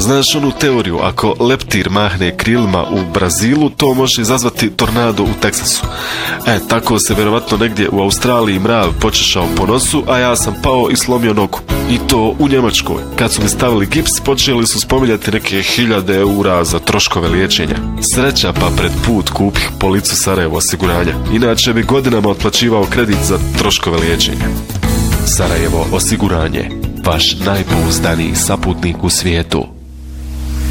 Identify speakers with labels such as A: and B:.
A: Znaš onu teoriju, ako leptir mahne krilima u Brazilu, to može izazvati tornado u Teksasu. Tako se vjerovatno negdje u Australiji mrav počešao po nosu, a ja sam pao i slomio nogu. I to u Njemačkoj. Kad su mi stavili gips, počeli su spominjati neke 1000 eura za troškove liječenja. Sreća pa pred put kupih policu Sarajevo osiguranja. Inače bi godinama otplaćivao kredit za troškove liječenja. Sarajevo osiguranje. Vaš najpouzdaniji saputnik u svijetu.